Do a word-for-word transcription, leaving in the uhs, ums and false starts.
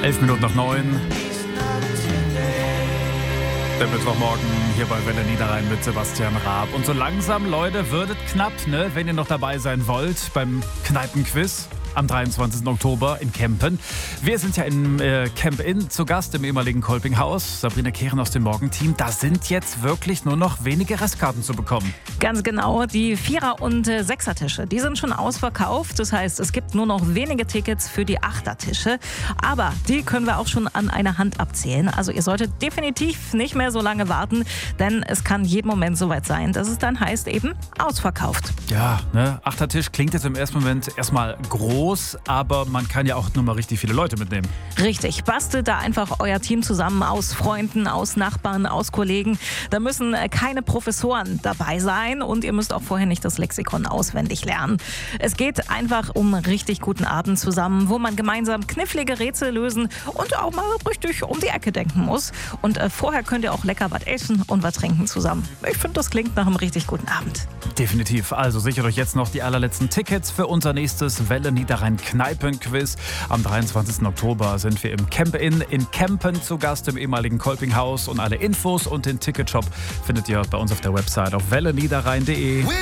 Elf Minuten nach neun. Der Mittwochmorgen hier bei Welle Niederrhein mit Sebastian Raab. Und so langsam, Leute, wird es knapp, ne, wenn ihr noch dabei sein wollt beim Kneipenquiz am dreiundzwanzigsten Oktober in Kempen. Wir sind ja im äh, Camp Inn zu Gast im ehemaligen Kolpinghaus. Sabrina Kehren aus dem Morgenteam. Da sind jetzt wirklich nur noch wenige Restkarten zu bekommen. Ganz genau. Die Vierer- und äh, Sechser-Tische, die sind schon ausverkauft. Das heißt, es gibt nur noch wenige Tickets für die Achter-Tische. Aber die können wir auch schon an einer Hand abzählen. Also ihr solltet definitiv nicht mehr so lange warten, denn es kann jeden Moment soweit sein, dass es dann heißt eben ausverkauft. Ja, ne? Achtertisch klingt jetzt im ersten Moment erstmal groß, aber man kann ja auch nur mal richtig viele Leute mitnehmen. Richtig, bastelt da einfach euer Team zusammen aus Freunden, aus Nachbarn, aus Kollegen. Da müssen keine Professoren dabei sein und ihr müsst auch vorher nicht das Lexikon auswendig lernen. Es geht einfach um einen richtig guten Abend zusammen, wo man gemeinsam knifflige Rätsel lösen und auch mal richtig um die Ecke denken muss. Und äh, vorher könnt ihr auch lecker was essen und was trinken zusammen. Ich finde, das klingt nach einem richtig guten Abend. Definitiv. Also sichert euch jetzt noch die allerletzten Tickets für unser nächstes Welle Niederrhein Kneipenquiz. Am dreiundzwanzigsten Oktober sind wir im Camp Inn in Kempen zu Gast im ehemaligen Kolpinghaus. Und alle Infos und den Ticketshop findet ihr bei uns auf der Website auf welle niederrhein punkt de.